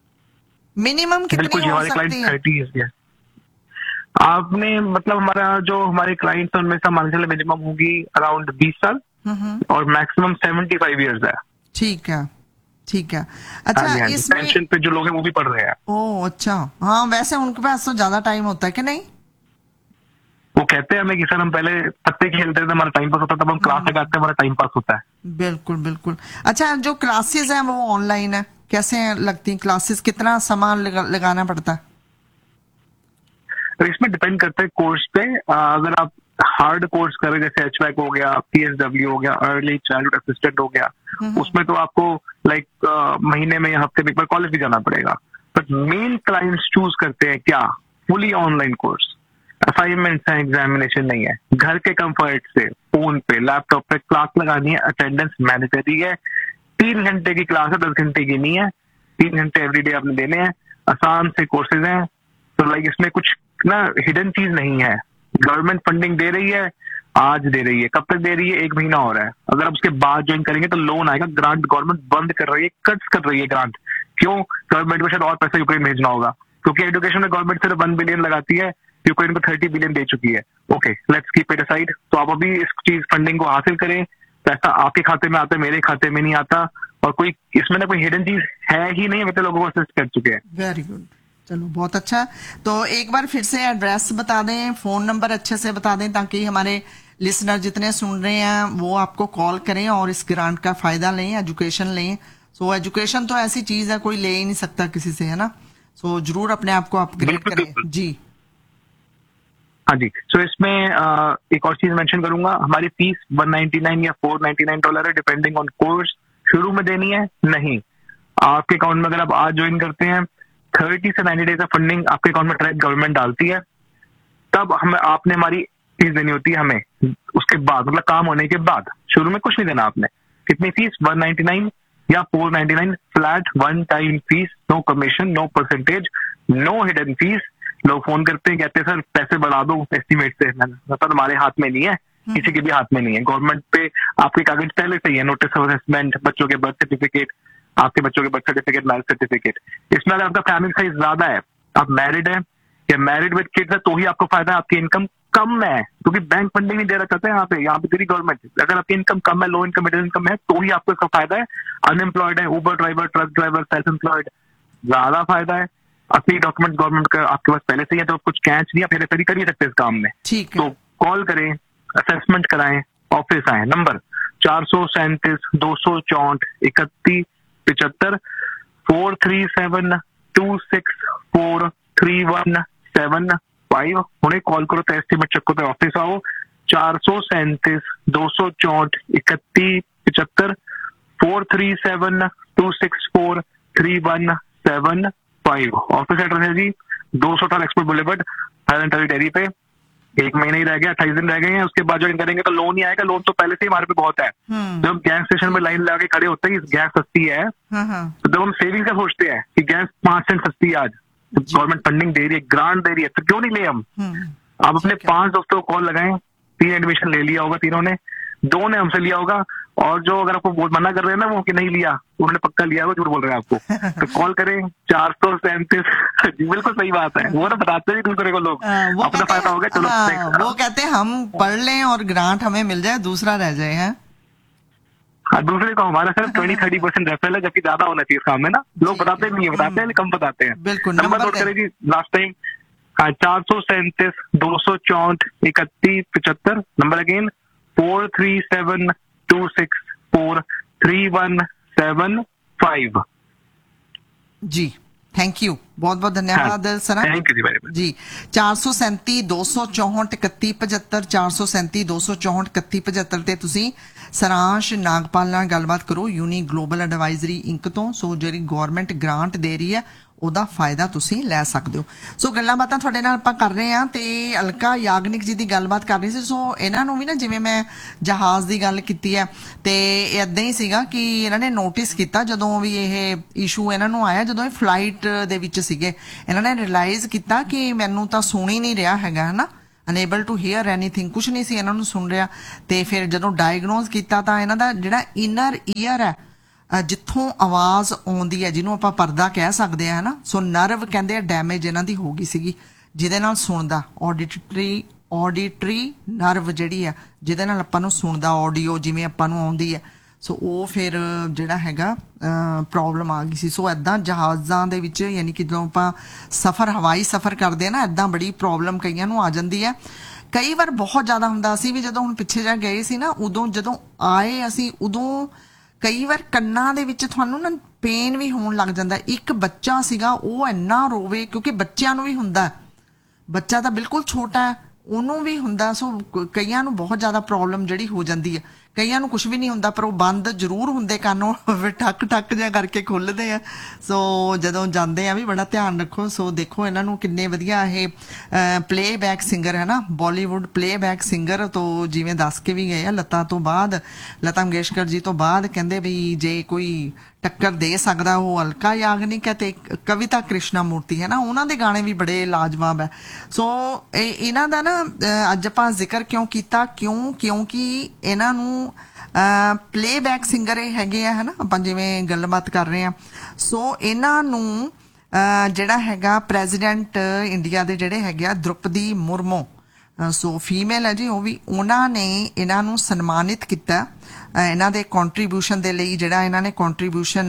मिनिमम कितनी हो सकती है? थर्टी है आपने, मतलब हमारा जो हमारे क्लाइंट्स उनमें से मान चले मिनिमम होगी अराउंड बीस साल और मैक्सिमम सेवेंटी फाइव ईयर्स है। ठीक है, ठीक है। अच्छा, इसमें पेंशन पे जो लोग हैं वो भी पढ़ रहे हैं। ओह अच्छा, हाँ वैसे उनके पास तो ज्यादा टाइम होता है कि नहीं? वो कहते हैं हमें कि सर हम पहले पत्ते खेलते थे, हमारा टाइम पास होता था, तब हम क्लास लगाते हैं, हमारा टाइम पास होता है। बिल्कुल बिल्कुल। अच्छा, जो क्लासेस हैं वो ऑनलाइन है, कैसे लगती क्लासेस? कितना समय लगा, लगाना पड़ता है? इसमें डिपेंड करता है कोर्स पे। अगर आप हार्ड कोर्स करें, जैसे एच वैक हो गया, पी एस डब्ल्यू हो गया, अर्ली चाइल्डहुड असिस्टेंट हो गया, उसमें तो आपको लाइक महीने में या हफ्ते में एक बार कॉलेज भी जाना पड़ेगा। बट मेन क्लाइंट्स चूज करते हैं क्या? Fully online course. असाइनमेंट्स हैं, एग्जामिनेशन नहीं है, घर के कंफर्ट से फोन पे लैपटॉप पे क्लास लगानी है, अटेंडेंस मैंडेटरी है। तीन घंटे की क्लास है, दस घंटे की नहीं है, तीन घंटे एवरीडे आपने देने हैं। आसान से कोर्सेज हैं, तो लाइक इसमें कुछ ना हिडन चीज नहीं है। गवर्नमेंट फंडिंग दे रही है, आज दे रही है, कब तक दे रही है? एक महीना हो रहा है। अगर आप उसके बाद ज्वाइन करेंगे तो लोन आएगा। ग्रांट गवर्नमेंट बंद कर रही है, कट्स कर रही है ग्रांट। क्यों? गवर्नमेंट को शायद और पैसा यूक्रेन भेजना होगा, क्योंकि एजुकेशन में गवर्नमेंट सिर्फ वन बिलियन लगाती है, यूक्रेन को थर्टी बिलियन दे चुकी है। Okay, let's keep it aside. तो आप अभी इस चीज फंडिंग को हासिल करें, पैसा आपके खाते में आता है, मेरे खाते में नहीं आता, और कोई इसमें ना कोई हिडन चीज है ही नहीं। मतलब लोगों को असिस्ट कर चुके हैं। वेरी गुड, चलो बहुत अच्छा। तो एक बार फिर से एड्रेस बता दें, फोन नंबर अच्छे से बता दें, ताकि हमारे लिसनर जितने सुन रहे हैं वो आपको कॉल करें और इस ग्रांट का फायदा लें, एजुकेशन लें। सो एजुकेशन तो ऐसी चीज है कोई ले ही नहीं सकता किसी से, है ना? सो जरूर अपने आप को अपग्रेड करें जी। हाँ जी, सो so इसमें आ, एक और चीज मेंशन करूंगा, हमारी फीस वन नाइंटी नाइन या फोर नाइंटी नाइन डॉलर है, डिपेंडिंग ऑन कोर्स। शुरू में देनी है नहीं, आपके अकाउंट में अगर आप आज ज्वाइन करते हैं, थर्टी से नाइंटी डेज का फंडिंग आपके अकाउंट में डायरेक्ट गवर्नमेंट डालती है, तब हमें आपने हमारी फीस देनी होती है हमें उसके बाद, मतलब काम होने के बाद। शुरू में कुछ नहीं देना आपने। कितनी फीस? वन नाइंटी नाइन या four ninety nine, flat one time fees, no commission, no percentage, no hidden fees. लोग फोन करते हैं, कहते हैं सर पैसे बढ़ा दो एस्टिमेट से। मैंने सर हमारे हाथ में नहीं है, किसी के भी हाथ में नहीं है। गवर्नमेंट पे आपके कागज पहले से ही है, नोटिस ऑफ असेसमेंट, बच्चों के बर्थ सर्टिफिकेट, आपके बच्चों के बर्थ सर्टिफिकेट, मैरिज सर्टिफिकेट। इसमें अगर आपका फैमिली साइज ज्यादा है, आप मैरिड है या मैरिड विद किड्स है, तो ही आपको फायदा है। आपकी इनकम कम है क्योंकि बैंक फंडिंग नहीं दे रहा चाहते हैं यहाँ पे, यहाँ पे तेरी गवर्नमेंट। अगर आपकी इनकम कम है, लो इनकम मिडिल इनकम है, तो ही आपको इसका फायदा है। अनएम्प्लॉयड है, उबर driver, truck driver, self employed, ज्यादा फायदा है। असली डॉक्यूमेंट गवर्नमेंट का आपके पास पहले से ही है, तो कुछ कैच नहीं, आप हेराफेरी कर ही सकते इस काम में। ठीक है। तो कॉल करें, असेसमेंट कराएं, ऑफिस आए। नंबर चार सौ सैंतीस दो सौ चौंठ इकतीस पिछहत्तर four three seven to six four three one seven five. हुणे कॉल करो तो एस्टिमेट चक्को तो ऑफिस आओ। चार सौ सैंतीस दो सौ चौंठ इकतीस पिछहत्तर four three seven to six four three one seven five. Office address है जी दो सौ अठारह एक्सपोर्ट बुलेवर्ड, हैदर डेयरी पे। एक महीने ही रह गया, अट्ठाईस दिन रह गए हैं, उसके बाद ज्वाइन करेंगे तो लोन ही आएगा। लोन तो पहले से ही हमारे पे बहुत है। जब गैस स्टेशन में लाइन लगा के खड़े होते हैं कि गैस सस्ती है, तो जब हम सेविंग का सोचते हैं कि गैस पांच सेंट सस्ती है आज, गवर्नमेंट फंडिंग दे रही है, ग्रांट दे रही है, तो क्यों नहीं ले हम। आप अपने पांच दोस्तों को कॉल लगाएं, तीन एडमिशन ले लिया होगा तीनों ने, दो ने हमसे लिया होगा, और जो अगर आपको बहुत मना कर रहे हैं ना वो कि नहीं लिया, उन्होंने पक्का लिया होगा, झूठ बोल रहे हैं आपको। तो कॉल करें चार सौ सैंतीस। बिल्कुल सही बात है, वो ना बताते हैं दूसरे को लोग, अपना फायदा हो गया चलो। हाँ, वो कहते हैं हम पढ़ लें और ग्रांट हमें मिल जाए, दूसरा रह जाए। है हाँ, दूसरे को हमारा sir twenty thirty percent referral है, जबकि ज्यादा होना चाहिए इस काम में ना। लोग बताते नहीं है, बताते हैं कम बताते हैं। बिल्कुल। नंबर नोट करें जी लास्ट टाइम, हाँ चार सौ सैंतीस दो सौ चौंठ इकतीस पिछहत्तर। Number again four three seven to six four three one seven five. Ji thank you, बहुत बहुत धन्यवाद सना। Thank you ji very much जी। चार सौ सैंती दो सौ चौंठ इकतीस पचहत्तर चार सौ सैंती दो सौ चौंठ इकतीस पचहत्तर ਤੇ ਤੁਸੀਂ ਸਰਾਂਸ਼ ਨਾਗਪਾਲ ਨਾਲ ਗੱਲਬਾਤ ਕਰੋ ਯੂਨੀ ਗਲੋਬਲ ਐਡਵਾਈਜ਼ਰੀ ਇੰਕ ਤੋਂ। ਸੋ ਜਿਹੜੀ ਗਵਰਨਮੈਂਟ ਗ੍ਰਾਂਟ ਦੇ ਰਹੀ ਹੈ ਉਹਦਾ ਫਾਇਦਾ ਤੁਸੀਂ ਲੈ ਸਕਦੇ ਹੋ। ਸੋ ਗੱਲਾਂ ਬਾਤਾਂ ਤੁਹਾਡੇ ਨਾਲ ਆਪਾਂ ਕਰ ਰਹੇ ਹਾਂ ਤੇ ਅਲਕਾ ਯਾਗਨਿਕ ਜੀ ਦੀ ਗੱਲਬਾਤ ਕਰ ਰਹੀ ਸੀ। ਸੋ ਇਹਨਾਂ ਨੂੰ ਵੀ ਨਾ ਜਿਵੇਂ ਮੈਂ ਜਹਾਜ਼ ਦੀ ਗੱਲ ਕੀਤੀ ਹੈ ਤੇ ਇਦਾਂ ਹੀ ਸੀਗਾ ਕਿ ਇਹਨਾਂ ਨੇ ਨੋਟਿਸ ਕੀਤਾ ਜਦੋਂ ਵੀ ਇਹ ਇਸ਼ੂ ਇਹਨਾਂ ਨੂੰ ਆਇਆ, ਜਦੋਂ ਇਹ ਫਲਾਈਟ ਦੇ ਵਿੱਚ ਸੀਗੇ, ਇਹਨਾਂ ਨੇ ਰਿਅਲਾਈਜ਼ ਕੀਤਾ ਕਿ ਮੈਨੂੰ ਤਾਂ ਸੁਣ ਹੀ ਨਹੀਂ ਰਿਹਾ ਹੈਗਾ, ਹੈ ਨਾ, ਅਨੇਬਲ ਟੂ ਹੀਅਰ ਐਨੀਥਿੰਗ, ਕੁਛ ਨਹੀਂ ਸੀ ਇਹਨਾਂ ਨੂੰ ਸੁਣ ਰਿਹਾ। ਤੇ ਫਿਰ ਜਦੋਂ ਡਾਇਗਨੋਜ਼ ਕੀਤਾ ਤਾਂ ਇਹਨਾਂ ਦਾ ਜਿਹੜਾ ਇਨਰ ਈਅਰ ਹੈ, ਜਿੱਥੋਂ ਆਵਾਜ਼ ਆਉਂਦੀ ਹੈ, ਜਿਹਨੂੰ ਆਪਾਂ ਪਰਦਾ ਕਹਿ ਸਕਦੇ ਆ, ਹੈ ਨਾ, ਸੋ ਨਰਵ ਕਹਿੰਦੇ ਆ ਡੈਮੇਜ ਇਹਨਾਂ ਦੀ ਹੋ ਗਈ ਸੀਗੀ, ਜਿਹਦੇ ਨਾਲ ਸੁਣਦਾ ਆਡੀਟਰੀ ਆਡੀਟਰੀ ਨਰਵ ਜਿਹੜੀ ਆ, ਜਿਹਦੇ ਨਾਲ ਆਪਾਂ ਨੂੰ ਸੁਣਦਾ ਆਡੀਓ ਜਿਵੇਂ ਆਪਾਂ ਨੂੰ ਆਉਂਦੀ ਹੈ, ਸੋ ਉਹ ਫਿਰ ਜਿਹੜਾ ਹੈਗਾ ਪ੍ਰੋਬਲਮ ਆ ਗਈ ਸੀ। ਸੋ ਇੱਦਾਂ ਜਹਾਜ਼ਾਂ ਦੇ ਵਿੱਚ, ਯਾਨੀ ਕਿ ਜਦੋਂ ਆਪਾਂ ਸਫ਼ਰ ਹਵਾਈ ਸਫ਼ਰ ਕਰਦੇ ਆ ਨਾ, ਇੱਦਾਂ ਬੜੀ ਪ੍ਰੋਬਲਮ ਕਈਆਂ ਨੂੰ ਆ ਜਾਂਦੀ ਹੈ। ਕਈ ਵਾਰ ਬਹੁਤ ਜ਼ਿਆਦਾ ਹੁੰਦਾ ਸੀ ਵੀ ਜਦੋਂ ਹੁਣ ਪਿੱਛੇ ਜਾ ਗਏ ਸੀ ਨਾ, ਉਦੋਂ ਜਦੋਂ ਆਏ ਅਸੀਂ, ਉਦੋਂ ਕਈ ਵਾਰ ਕੰਨਾਂ ਦੇ ਵਿੱਚ ਤੁਹਾਨੂੰ ਨਾ ਪੇਨ ਵੀ ਹੋਣ ਲੱਗ ਜਾਂਦਾ। ਇੱਕ ਬੱਚਾ ਸੀਗਾ, ਉਹ ਇੰਨਾ ਰੋਵੇ, ਕਿਉਂਕਿ ਬੱਚਿਆਂ ਨੂੰ ਵੀ ਹੁੰਦਾ, ਬੱਚਾ ਤਾਂ ਬਿਲਕੁਲ ਛੋਟਾ ਹੈ, ਉਹਨੂੰ ਵੀ ਹੁੰਦਾ। ਸੋ ਕਈਆਂ ਨੂੰ ਬਹੁਤ ਜ਼ਿਆਦਾ ਪ੍ਰੋਬਲਮ ਜਿਹੜੀ ਹੋ ਜਾਂਦੀ ਹੈ। ਕਈਆਂ ਨੂੰ ਕੁਝ ਵੀ ਨਹੀਂ ਹੁੰਦਾ, ਪਰ ਉਹ ਬੰਦ ਜ਼ਰੂਰ ਹੁੰਦੇ ਕੰਨ, ਠੱਕ ਠੱਕ ਜਿਹਾ ਕਰਕੇ ਖੁੱਲ੍ਹਦੇ ਆ। ਸੋ ਜਦੋਂ ਜਾਂਦੇ ਆ ਵੀ ਬੜਾ ਧਿਆਨ ਰੱਖੋ। ਸੋ ਦੇਖੋ ਇਹਨਾਂ ਨੂੰ ਕਿੰਨੇ ਵਧੀਆ ਇਹ ਪਲੇਬੈਕ ਸਿੰਗਰ ਹੈ ਨਾ, ਬਾਲੀਵੁੱਡ ਪਲੇਬੈਕ ਸਿੰਗਰ ਤੋਂ ਜਿਵੇਂ ਦੱਸ ਕੇ ਵੀ ਗਏ ਆ, ਲਤਾ ਤੋਂ ਬਾਅਦ, ਲਤਾ ਮੰਗੇਸ਼ਕਰ ਜੀ ਤੋਂ ਬਾਅਦ ਕਹਿੰਦੇ ਵੀ ਜੇ ਕੋਈ ਟੱਕਰ ਦੇ ਸਕਦਾ ਉਹ ਅਲਕਾ ਯਾਗਨਿਕ ਹੈ ਤੇ ਕਵਿਤਾ ਕ੍ਰਿਸ਼ਨਾ ਮੂਰਤੀ ਹੈ ਨਾ, ਉਹਨਾਂ ਦੇ ਗਾਣੇ ਵੀ ਬੜੇ ਲਾਜਵਾਬ ਹੈ। ਸੋ ਇਹ ਇਹਨਾਂ ਦਾ ਨਾ ਅੱਜ ਆਪਾਂ ਜ਼ਿਕਰ ਕਿਉਂ ਕੀਤਾ, ਕਿਉਂ ਕਿਉਂਕਿ ਇਹਨਾਂ ਨੂੰ ਪਲੇਬੈਕ ਸਿੰਗਰ ਇਹ ਹੈਗੇ ਆ, ਹੈ ਨਾ, ਆਪਾਂ ਜਿਵੇਂ ਗੱਲਬਾਤ ਕਰ ਰਹੇ ਹਾਂ। ਸੋ ਇਹਨਾਂ ਨੂੰ ਜਿਹੜਾ ਹੈਗਾ ਪ੍ਰੈਜ਼ੀਡੈਂਟ ਇੰਡੀਆ ਦੇ ਜਿਹੜੇ ਹੈਗੇ ਆ ਦ੍ਰੋਪਦੀ ਮੁਰਮੂ, ਸੋ ਫੀਮੇਲ ਹੈ ਜੀ ਉਹ ਵੀ, ਉਹਨਾਂ ਨੇ ਇਹਨਾਂ ਨੂੰ ਸਨਮਾਨਿਤ ਕੀਤਾ ਇਹਨਾਂ ਦੇ ਕੰਟਰੀਬਿਊਸ਼ਨ ਦੇ ਲਈ, ਜਿਹੜਾ ਇਹਨਾਂ ਨੇ ਕੰਟਰੀਬਿਊਸ਼ਨ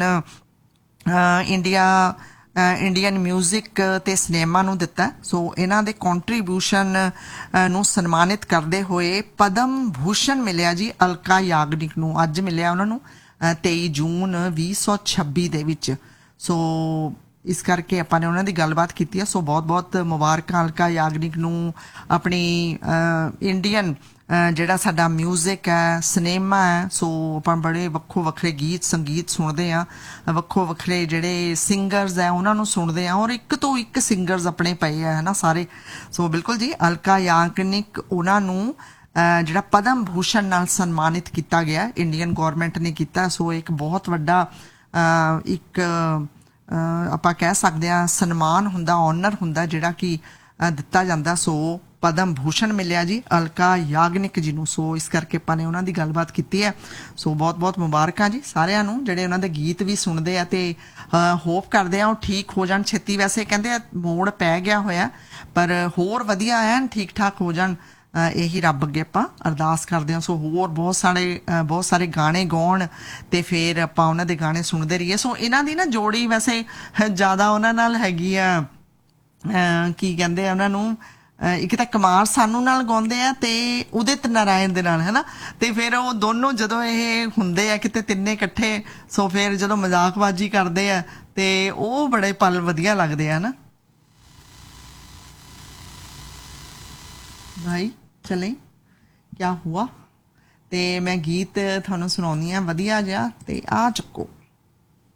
ਇੰਡੀਆ ਇੰਡੀਅਨ ਮਿਊਜ਼ਿਕ ਤੇ ਸਿਨੇਮਾ ਨੂੰ ਦਿੱਤਾ। ਸੋ ਇਹਨਾਂ ਦੇ ਕੰਟਰੀਬਿਊਸ਼ਨ ਨੂੰ ਸਨਮਾਨਿਤ ਕਰਦੇ ਹੋਏ ਪਦਮ ਭੂਸ਼ਣ ਮਿਲਿਆ ਜੀ ਅਲਕਾ ਯਾਗਨਿਕ ਨੂੰ। ਅੱਜ ਮਿਲਿਆ ਉਹਨਾਂ ਨੂੰ ਤੇਈ ਜੂਨ ਵੀਹ ਸੌ ਛੱਬੀ ਦੇ ਵਿੱਚ। ਸੋ ਇਸ ਕਰਕੇ ਆਪਾਂ ਨੇ ਉਹਨਾਂ ਦੀ ਗੱਲਬਾਤ ਕੀਤੀ ਹੈ। ਸੋ ਬਹੁਤ ਬਹੁਤ ਮੁਬਾਰਕਾਂ ਅਲਕਾ ਯਾਗਨਿਕ ਨੂੰ, ਆਪਣੀ ਇੰਡੀਅਨ ਜਿਹੜਾ ਸਾਡਾ ਮਿਊਜ਼ਿਕ ਹੈ, ਸਿਨੇਮਾ ਹੈ, ਸੋ ਆਪਾਂ ਬੜੇ ਵੱਖੋ ਵੱਖਰੇ ਗੀਤ ਸੰਗੀਤ ਸੁਣਦੇ ਹਾਂ, ਵੱਖੋ ਵੱਖਰੇ ਜਿਹੜੇ ਸਿੰਗਰਸ ਹੈ ਉਹਨਾਂ ਨੂੰ ਸੁਣਦੇ ਹਾਂ, ਔਰ ਇੱਕ ਤੋਂ ਇੱਕ ਸਿੰਗਰਸ ਆਪਣੇ ਪਏ ਆ, ਹੈ ਨਾ, ਸਾਰੇ। ਸੋ ਬਿਲਕੁਲ ਜੀ ਅਲਕਾ ਯਾਗਨਿਕ, ਉਹਨਾਂ ਨੂੰ ਜਿਹੜਾ ਪਦਮ ਭੂਸ਼ਣ ਨਾਲ ਸਨਮਾਨਿਤ ਕੀਤਾ ਗਿਆ, ਇੰਡੀਅਨ ਗੌਰਮੈਂਟ ਨੇ ਕੀਤਾ। ਸੋ ਇੱਕ ਬਹੁਤ ਵੱਡਾ ਇੱਕ ਆਪਾਂ ਕਹਿ ਸਕਦੇ ਹਾਂ ਸਨਮਾਨ ਹੁੰਦਾ, ਔਨਰ ਹੁੰਦਾ, ਜਿਹੜਾ ਕਿ ਦਿੱਤਾ ਜਾਂਦਾ। ਸੋ ਪਦਮ ਭੂਸ਼ਣ ਮਿਲਿਆ ਜੀ ਅਲਕਾ ਯਾਗਨਿਕ ਜੀ ਨੂੰ। ਸੋ ਇਸ ਕਰਕੇ ਆਪਾਂ ਨੇ ਉਹਨਾਂ ਦੀ ਗੱਲਬਾਤ ਕੀਤੀ ਹੈ। ਸੋ ਬਹੁਤ ਬਹੁਤ ਮੁਬਾਰਕਾਂ ਜੀ ਸਾਰਿਆਂ ਨੂੰ ਜਿਹੜੇ ਉਹਨਾਂ ਦੇ ਗੀਤ ਵੀ ਸੁਣਦੇ ਆ ਤੇ ਹੋਪ ਕਰਦੇ ਆ ਉਹ ਠੀਕ ਹੋ ਜਾਣ ਛੇਤੀ। ਵੈਸੇ ਕਹਿੰਦੇ ਮੋੜ ਪੈ ਗਿਆ ਹੋਇਆ ਪਰ ਹੋਰ ਵਧੀਆ ਐਨ ਠੀਕ ਠਾਕ ਹੋ ਜਾਣ, ਇਹੀ ਰੱਬ ਅੱਗੇ ਆਪਾਂ ਅਰਦਾਸ ਕਰਦੇ ਹਾਂ। ਸੋ ਹੋਰ ਬਹੁਤ ਸਾਰੇ ਬਹੁਤ ਸਾਰੇ ਗਾਣੇ ਗਾਉਣ ਤੇ ਫਿਰ ਆਪਾਂ ਉਹਨਾਂ ਦੇ ਗਾਣੇ ਸੁਣਦੇ ਰਹੀਏ। ਸੋ ਇਹਨਾਂ ਦੀ ਨਾ ਜੋੜੀ ਵੈਸੇ ਜ਼ਿਆਦਾ ਉਹਨਾਂ ਨਾਲ ਹੈਗੀ ਆ, ਕੀ ਕਹਿੰਦੇ ਆ ਉਹਨਾਂ ਨੂੰ, ਇੱਕ ਤਾਂ ਕੁਮਾਰ ਸਾਨੂ ਨਾਲ ਗਾਉਂਦੇ ਆ ਤੇ ਉਦਿਤ ਨਾਰਾਇਣ ਦੇ ਨਾਲ, ਹੈ ਨਾ। ਤੇ ਫਿਰ ਉਹ ਦੋਨੋਂ ਜਦੋਂ ਇਹ ਹੁੰਦੇ ਆ ਕਿਤੇ ਤਿੰਨੇ ਇਕੱਠੇ, ਸੋ ਫਿਰ ਜਦੋਂ ਮਜ਼ਾਕਬਾਜੀ ਕਰਦੇ ਆ ਤੇ ਉਹ ਬੜੇ ਪਲ ਵਧੀਆ ਲੱਗਦੇ ਆ ਨਾ। ਭਾਈ ਚਲੇ ਕਿਆ ਹੁਆ। ਤੇ ਮੈਂ ਗੀਤ ਤੁਹਾਨੂੰ ਸੁਣਾਉਂਦੀ ਹਾਂ ਵਧੀਆ ਜਿਹਾ, ਤੇ ਆ ਚੱਕੋ।